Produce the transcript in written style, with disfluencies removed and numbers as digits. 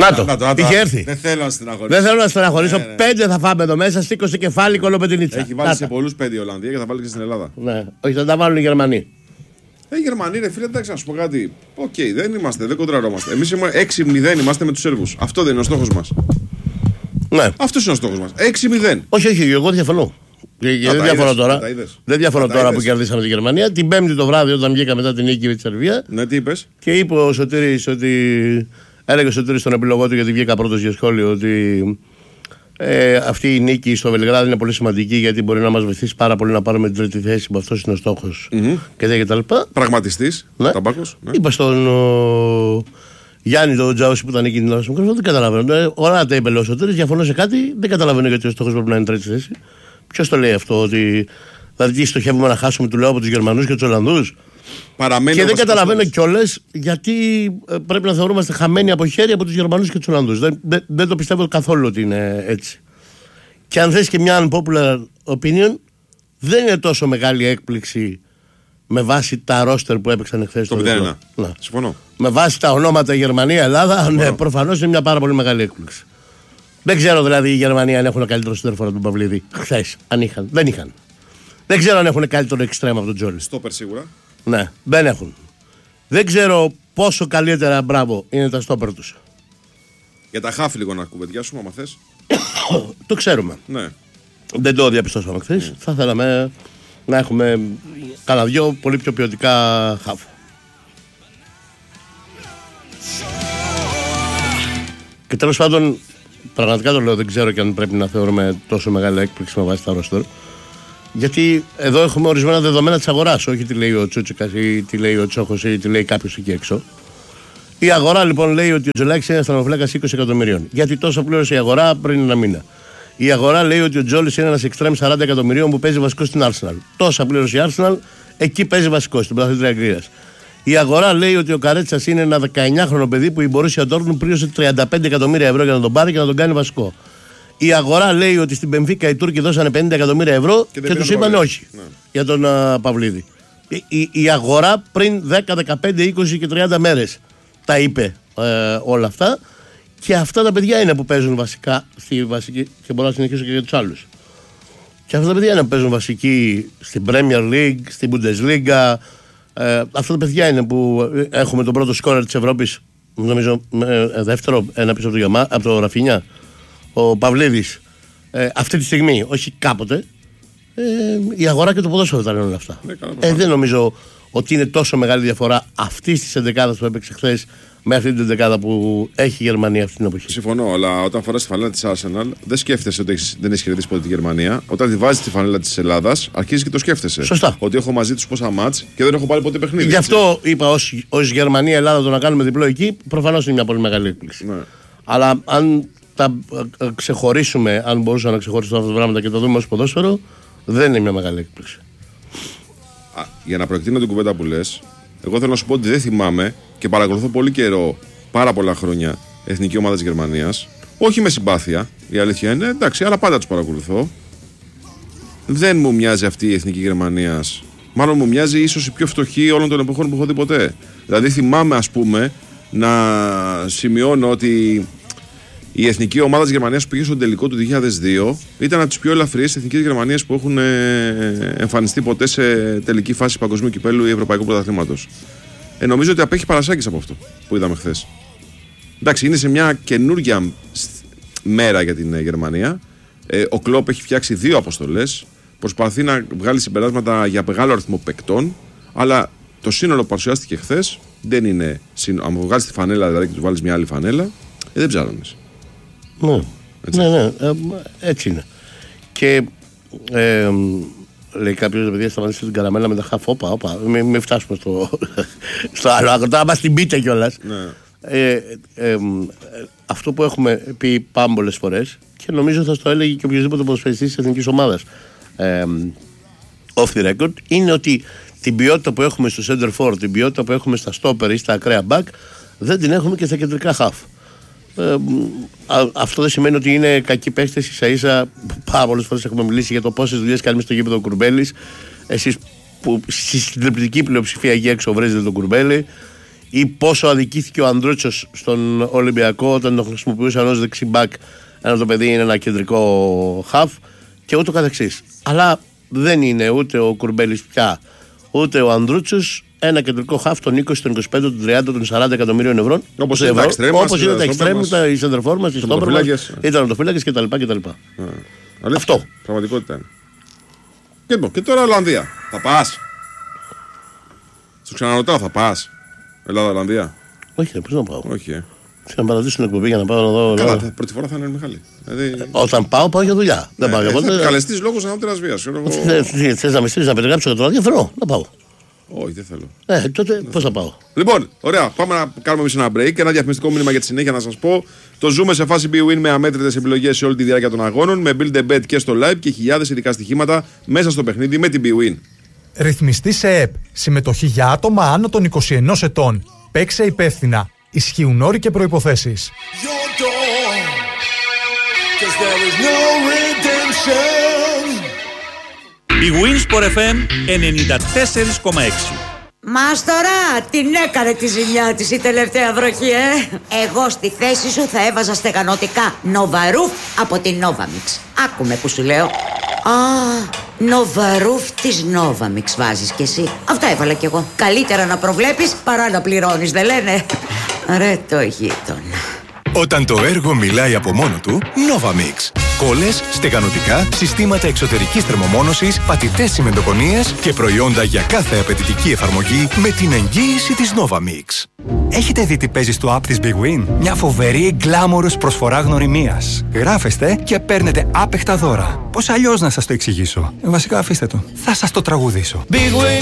Να το, είχε έρθει. Δεν θέλω να στεναχωρήσω. 5 θα φάμε εδώ μέσα, σήκωσε κεφάλι κολοπετινίτσα. Έχει βάλει σε πολλούς 5 η Ολλανδία και θα βάλει και στην Ελλάδα. Ναι, όχι, θα τα βάλουν οι Γερμανοί. Οι Γερμανοί, ρε φίλε, εντάξει, να σου πω κάτι. Οκ, δεν κοντραρώμαστε. Εμείς 6-0 είμαστε με τους Σέρβους. Αυτό δεν είναι ο στόχος μας. Ναι. Αυτός είναι ο στόχος μας. 6-0. Όχι, εγώ διαφωνώ. Δεν διαφωνώ τώρα που κερδίσαμε τη Γερμανία. Την Πέμπτη το βράδυ, όταν βγήκα μετά την νίκη με τη Σερβία. Ναι, τι είπες? Και είπε ο Σωτήρης ότι. Έλεγε ο Σωτήρης στον επιλογό του, γιατί βγήκα πρώτος για σχόλιο, ότι αυτή η νίκη στο Βελιγράδι είναι πολύ σημαντική, γιατί μπορεί να μας βοηθήσει πάρα πολύ να πάρουμε την τρίτη θέση, που αυτός είναι ο στόχος. Και τα λοιπά. Πραγματιστής, ναι. Ταμπάκος. Ναι. Είπα στον Γιάννη τον Τζάουσι που ήταν εκεί την ώρα στο μικρόφωνο, δεν καταλαβαίνω. Ωραία τα είπε ο Σωτήρης, διαφωνώ σε κάτι, δεν καταλαβαίνω γιατί ο στόχος πρέπει να είναι τρίτη θέση. Ποιος το λέει αυτό, ότι δηλαδή στοχεύουμε να χάσουμε, του λέω, από τους Γερμανούς και τους Ολλανδούς? Και δεν καταλαβαίνω κιόλας γιατί πρέπει να θεωρούμαστε χαμένοι από χέρι από τους Γερμανούς και τους Ολλανδούς. Δεν το πιστεύω καθόλου ότι είναι έτσι. Και αν θες και μια unpopular opinion, δεν είναι τόσο μεγάλη έκπληξη με βάση τα ρόστερ που έπαιξαν εχθές. Το 0-1. Ναι. Συμφωνώ. Με βάση τα ονόματα Γερμανία, Ελλάδα, ναι, προφανώς είναι μια πάρα πολύ μεγάλη έκπληξη. Δεν ξέρω δηλαδή οι Γερμανοί αν έχουν καλύτερο σύντερφορο από τον Παυλίδη. Χθες, αν είχαν. Δεν είχαν. Δεν ξέρω αν έχουν καλύτερο εξτρέμ από τον Τζόλι. Στόπερ σίγουρα. Ναι, δεν έχουν. Δεν ξέρω πόσο καλύτερα, μπράβο, είναι τα στόπερ τους. Για τα χάφη λίγο να κουβεντιάσουμε, άμα θες. Το ξέρουμε. Ναι. Δεν το διαπιστώσαμε χθες. Θα θέλαμε να έχουμε κάνα δυο πολύ πιο ποιοτικά χάφ. Και τέλος πάντων, πραγματικά το λέω, δεν ξέρω και αν πρέπει να θεωρούμε τόσο μεγάλη έκπληξη με βάση τα ρόστερ. Γιατί εδώ έχουμε ορισμένα δεδομένα της αγοράς. Όχι τι λέει ο Τσούτσικας ή τι λέει ο Τσόχος ή τι λέει κάποιος εκεί έξω. Η αγορά λοιπόν λέει ότι ο Τζολάκης είναι αστρονοφυλάκας 20 εκατομμυρίων. Γιατί τόσο πλήρωσε η αγορά πριν ένα μήνα. Η αγορά λέει ότι ο Τζόλης είναι ένας εξτρέμ 40 εκατομμυρίων που παίζει βασικό στην Arsenal. Τόσα πλήρωσε η Arsenal, εκεί παίζει βασικό, στην πρωταθλήτρια Αγγλίας. Η αγορά λέει ότι ο Καρέτσας είναι ένα 19χρονο παιδί που η Μπορούσια Ντόρτμουντ πλήρωσε 35 εκατομμύρια ευρώ για να τον πάρει και να τον κάνει βασικό. Η αγορά λέει ότι στην Μπενφίκα οι Τούρκοι δώσανε 50 εκατομμύρια ευρώ και τους είπαν όχι, ναι, για τον Παυλίδη. Η αγορά πριν 10, 15, 20 και 30 μέρες τα είπε όλα αυτά, και αυτά τα παιδιά είναι που παίζουν βασικά στη βασική, και μπορώ να συνεχίσω και για τους άλλους. Και αυτά τα παιδιά είναι που παίζουν βασική στην Premier League, στην Bundesliga. Αυτά τα παιδιά είναι που έχουμε τον πρώτο σκόρερ της Ευρώπης, νομίζω δεύτερο, ένα πίσω από το Ραφίνια, ο Παυλίδης, αυτή τη στιγμή, όχι κάποτε. Η αγορά και το ποδόσφαιρο ήταν όλα αυτά. Δεν νομίζω ότι είναι τόσο μεγάλη διαφορά αυτή τη εντεκάδα που έπαιξε χθες με αυτή την εντεκάδα που έχει η Γερμανία αυτή την εποχή. Συμφωνώ, αλλά όταν φοράς τη φανέλα της Arsenal, δεν σκέφτεσαι ότι δεν έχει κερδίσει ποτέ τη Γερμανία. Όταν τη βάζεις τη φανέλα της Ελλάδας, αρχίζεις και το σκέφτεσαι. Σωστά. Ότι έχω μαζί τους πόσα μάτς και δεν έχω πάρει ποτέ παιχνίδι. Γι' αυτό είπα, ως Γερμανία-Ελλάδα το να κάνουμε διπλό εκεί, προφανώς είναι μια πολύ μεγάλη έκπληξη. Ναι. Αλλά αν τα ξεχωρίσουμε, αν μπορούσα να ξεχωρίσω αυτά τα πράγματα και το δούμε ως ποδόσφαιρο, δεν είναι μια μεγάλη έκπληξη. Για να προεκτείνω την κουβέντα που λες, εγώ θέλω να σου πω ότι δεν θυμάμαι και παρακολουθώ πολύ καιρό, πάρα πολλά χρόνια, εθνική ομάδα της Γερμανίας. Όχι με συμπάθεια, η αλήθεια είναι, εντάξει, αλλά πάντα τους παρακολουθώ. Δεν μου μοιάζει αυτή η εθνική Γερμανίας. Μάλλον μου μοιάζει ίσως η πιο φτωχή όλων των εποχών που έχω δει ποτέ. Δηλαδή θυμάμαι, ας πούμε, να σημειώνω ότι η εθνική ομάδα της Γερμανίας που πήγε στο τελικό του 2002 ήταν από τις πιο ελαφριές εθνικές Γερμανίες που έχουν εμφανιστεί ποτέ σε τελική φάση παγκοσμίου κυπέλου ή ευρωπαϊκού πρωταθλήματος. Νομίζω ότι απέχει παρασάκης από αυτό που είδαμε χθες. Εντάξει, είναι σε μια καινούργια μέρα για την Γερμανία. Ο Κλόπ έχει φτιάξει 2 αποστολές. Προσπαθεί να βγάλει συμπεράσματα για μεγάλο αριθμό παικτών. Αλλά το σύνολο που παρουσιάστηκε χθες δεν είναι. Αν βγάλεις τη φανέλα δηλαδή και του βάλεις μια άλλη φανέλα, δεν ψάρωνες. Ναι, έτσι είναι. Και λέει κάποιος, παιδιά, σταματήστε την καραμέλα με τα χαφ. Όπα, μην φτάσουμε στο άλλο άκρο. Τώρα μας την πείτε κιόλας. Αυτό που έχουμε πει πάμπολες φορές, και νομίζω θα το έλεγε και οποιοδήποτε ποδοσφαιριστής της εθνικής ομάδας off the record, είναι ότι την ποιότητα που έχουμε στο center forward, την ποιότητα που έχουμε στα stopper ή στα ακραία back, δεν την έχουμε και στα κεντρικά half. Αυτό δεν σημαίνει ότι είναι κακοί παίκτες. Ίσα-ίσα πάρα πολλές φορές έχουμε μιλήσει για το πόσες δουλειές κάνουμε στο γήπεδο Κουρμπέλης. Εσείς που στη συντριπτική πλειοψηφία εκεί έξω βρίζετε τον Κουρμπέλη. ή πόσο αδικήθηκε ο Ανδρούτσος στον Ολυμπιακό όταν τον χρησιμοποιούσαν ως δεξιμπάκ, ενώ το παιδί είναι ένα κεντρικό χαφ και ούτω καθεξής. Αλλά δεν είναι ούτε ο Κουρμπέλης πια, ούτε ο Ανδρούτσος ένα κεντρικό χαφ των 20, των 25, των 30, των 40 εκατομμύριων ευρώ. Όπως είναι τα εξτρέμ, οι σεντερφόρ μας, οι στόπερ μας, οι τερματοφύλακες κτλ. Αυτό. Πραγματικότητα είναι. Και τώρα Ολλανδία. Θα πας? Σου ξαναρωτάω, θα πας? Ελλάδα-Ολλανδία. Όχι, πώς να πάω. Όχι. Να παρατήσω την εκπομπή για να πάω να δω. Καλά, πρώτη φορά θα είναι Μιχάλη. Όταν πάω για δουλειά. Δεν πάω για ποτέ. Καλεστής λόγος ανώτερας βίας. Θες να με στείλεις να περιγράψω για το ραδιόφωνο? Να πάω. Όχι, δεν θέλω. Τότε πώς θα πάω? Λοιπόν, ωραία. Πάμε να κάνουμε εμείς ένα break. Ένα διαφημιστικό μήνυμα για τη συνέχεια να σας πω. Το ζούμε σε φάση BWIN με αμέτρητες επιλογές σε όλη τη διάρκεια των αγώνων. Με build a bet και στο live και χιλιάδες ειδικά στοιχήματα μέσα στο παιχνίδι με την BWIN. Ρυθμιστή σε ΕΠ. Συμμετοχή για άτομα άνω των 21 ετών. Παίξε υπεύθυνα. Ισχύουν όροι και προϋποθέσεις. Η Winsport FM 94,6. Μάστορα, την έκανε τη ζημιά της η τελευταία βροχή, Εγώ στη θέση σου θα έβαζα στεγανοτικά Νοβαρούφ από την Novamix. Άκουμε που σου λέω. Νοβαρούφ της Novamix βάζεις κι εσύ. Αυτά έβαλα κι εγώ. Καλύτερα να προβλέπεις παρά να πληρώνεις, δεν λένε? Ρε το γείτονα. Όταν το έργο μιλάει από μόνο του, Novamix. Κόλλες, στεγανοτικά, συστήματα εξωτερικής θερμομόνωσης, πατητές τσιμεντοκονίες και προϊόντα για κάθε απαιτητική εφαρμογή με την εγγύηση της Novamix. Έχετε δει τι παίζει στο app της BWIN? Μια φοβερή γκλάμορος προσφορά γνωριμίας. Γράφεστε και παίρνετε άπεχτα δώρα. Πώς αλλιώς να σας το εξηγήσω? Βασικά αφήστε το. Θα σας το τραγουδήσω. BWIN